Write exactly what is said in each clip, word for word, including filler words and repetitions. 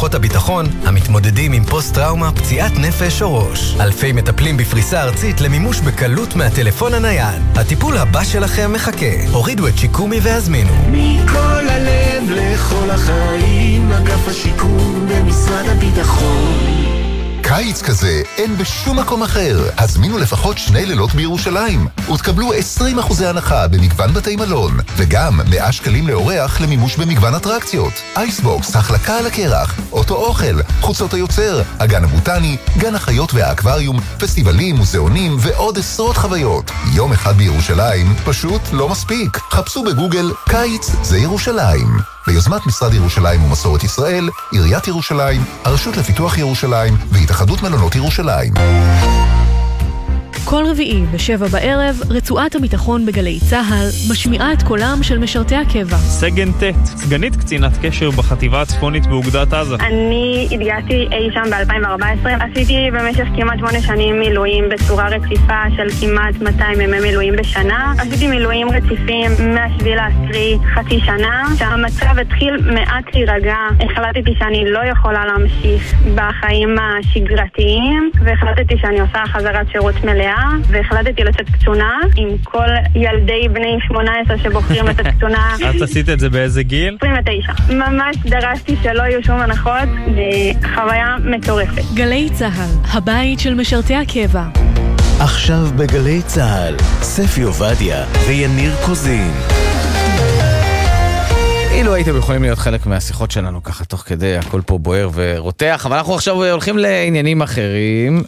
כוחות הביטחון המתמודדים עם פוסט-טראומה, פציעת נפש או ראש. אלפי מטפלים בפריסה ארצית למימוש בקלות מהטלפון הנייד. הטיפול הבא שלכם מחכה. הורידו את שיקומי והזמינו. מכל הלב לכל החיים, אגף השיקום במשרד הביטחון. קיץ כזה אין בשום מקום אחר. הזמינו לפחות שני לילות בירושלים ותקבלו עשרים אחוז הנחה במגוון בתי מלון, וגם מאה שקלים לאורח למימוש במגוון אטרקציות. אייסבוקס, החלקה על הקרח, אוטו אוכל, חוצות היוצר, הגן הבוטני, גן החיות והאקווריום, פסטיבלים, מוזיאונים ועוד עשרות חוויות. יום אחד בירושלים פשוט לא מספיק. חפשו בגוגל קיץ זה ירושלים. ביוזמת משרד ירושלים ומסורת ישראל, עיריית ירושלים, הרשות לפיתוח ירושלים והתאחדות מלונות ירושלים. כל רביעי בשבע בערב, רצועת הביטחון בגלי צהל משמיעה את קולם של משרתי הקבע. סגן ט', סגנית קצינת קשר בחטיבה הצפונית באוגדת עזה. אני התגייסתי אי שם ב-אלפיים וארבע עשרה. עשיתי במשך כמעט שמונה שנים מילואים בצורה רציפה של כמעט מאתיים ימי מילואים בשנה. עשיתי מילואים רציפים מהשביעי לעשירי חצי שנה. שהמצב התחיל מעט להירגע. החלטתי שאני לא יכולה להמשיך בחיים השגרתיים, והחלטתי שאני עושה חזרת שירות מלאה. והחלטתי לצאת קצונה עם כל ילדי בני שמונה עשרה שבוחרים לצאת קצונה. את עשית את זה באיזה גיל? עשרים ותשע. ממש דרשתי שלא יהיו שום הנחות, וחוויה מטורפת. גלי צהל, הבית של משרתי הקבע. עכשיו בגלי צהל, ספי עובדיה ויניר קוזין. אילו הייתם יכולים להיות חלק מהשיחות שלנו ככה תוך כדי, הכל פה בוער ורותח, אבל אנחנו עכשיו הולכים לעניינים אחרים,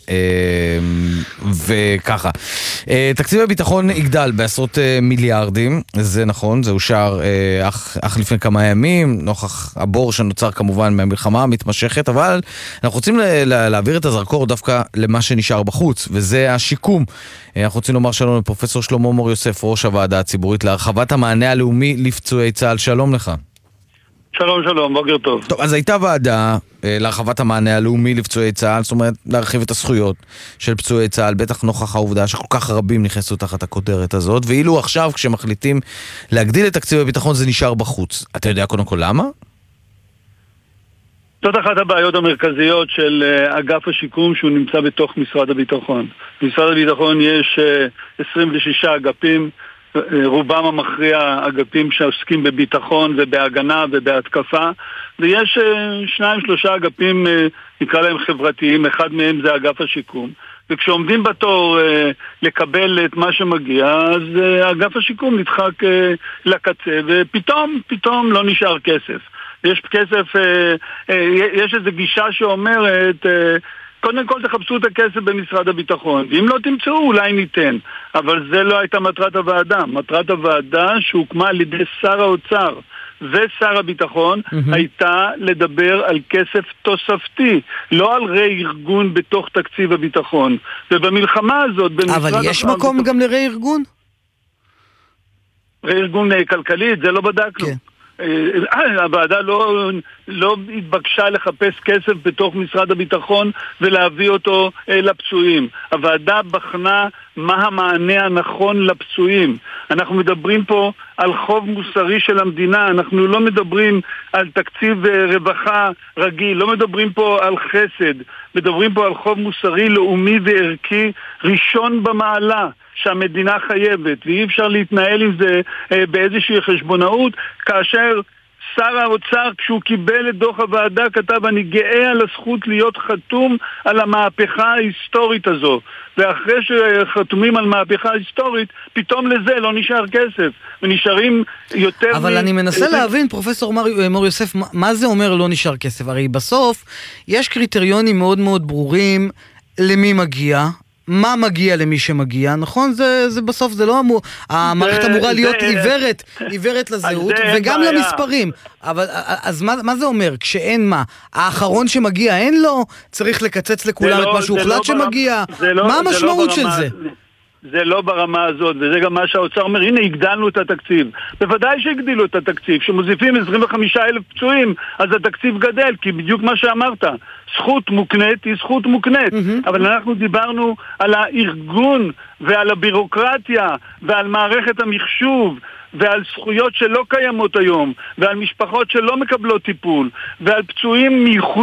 וככה. תקציב הביטחון יגדל בעשרות מיליארדים, זה נכון, זה אושר אך, אך לפני כמה ימים, נוכח הבור שנוצר כמובן מהמלחמה המתמשכת, אבל אנחנו רוצים להעביר את הזרקור דווקא למה שנשאר בחוץ, וזה השיקום. אנחנו רוצים לומר שלום לפרופסור שלמה מור יוסף, ראש הוועדה הציבורית להרחבת המענה הלאומי לפצועי צה"ל. שלום לך. שלום שלום, בוקר טוב. טוב, אז הייתה ועדה אה, להרחבת המענה הלאומי לפצועי צה"ל, זאת אומרת להרחיב את הזכויות של פצועי צה"ל, בטח נוכח העובדה שכל כך רבים נכנסו תחת הכותרת הזאת, ואילו עכשיו כשמחליטים להגדיל את תקציב הביטחון זה נשאר בחוץ. אתה יודע קודם כל למה? זאת אחת הבעיות המרכזיות של אגף השיקום שהוא נמצא בתוך משרד הביטחון. במשרד הביטחון יש עשרים ושישה אגפים, רובם המכריע אגפים שעוסקים בביטחון ובהגנה ובהתקפה, ויש שניים שלושה אגפים, נקרא להם חברתיים, אחד מהם זה אגף השיקום. וכשעומדים בתור לקבל את מה שמגיע, אז אגף השיקום נדחק לקצה, ופתאום, פתאום לא נשאר כסף. יש כסף, יש איזו גישה שאומרת, קודם כל תחפשו את הכסף במשרד הביטחון, ואם לא תמצאו אולי ניתן, אבל זה לא הייתה מטרת הוועדה. מטרת הוועדה שהוקמה על ידי שר האוצר ושר הביטחון mm-hmm. הייתה לדבר על כסף תוספתי, לא על רה-ארגון בתוך תקציב הביטחון. ובמלחמה הזאת אבל יש מקום הביטחון... גם לרה-ארגון? רה-ארגון כלכלית, זה לא בדקנו. כן. הוועדה לא, לא התבקשה לחפש כסף בתוך משרד הביטחון ולהביא אותו לפצועים. הוועדה בחנה מה המענה הנכון לפצועים. אנחנו מדברים פה על חוב מוסרי של המדינה, אנחנו לא מדברים על תקציב רווחה רגיל, לא מדברים פה על חסד, מדברים פה על חוב מוסרי לאומי וערכי ראשון במעלה שהמדינה חייבת, ואי אפשר להתנהל עם זה אה, באיזושהי חשבונאות, כאשר שר האוצר כשהוא קיבל את דוח הוועדה כתב אני גאה על הזכות להיות חתום על המהפכה ההיסטורית הזו, ואחרי שחתומים על מהפכה היסטורית פתאום לזה לא נשאר כסף ונשארים יותר... אבל מ... אני מנסה להבין פרופסור מור יוסף, מה זה אומר לא נשאר כסף? הרי בסוף יש קריטריונים מאוד מאוד ברורים למי מגיע, מה מגיע למי שמגיע, נכון? זה, זה בסוף, זה לא אמור, המערכת אמורה להיות עיוורת, עיוורת לזהות, וגם למספרים. אבל, אז מה, מה זה אומר? כשאין מה? האחרון שמגיע אין לו? צריך לקצץ לכולם את מה שהוחלט שמגיע? מה המשמעות של זה? זה לא ברמה הזאת, וזה גם מה שהאוצר אומר, הנה הגדלנו את התקציב. בוודאי שהגדילו את התקציב, שמוסיפים עשרים וחמישה אלף פצועים, אז התקציב גדל, כי בדיוק מה שאמרת, זכות מוקנית היא זכות מוקנית. Mm-hmm. אבל אנחנו דיברנו על הארגון ועל הבירוקרטיה ועל מערכת המחשוב ועל זכויות שלא קיימות היום ועל משפחות שלא מקבלות טיפול ועל פצועים מייחוד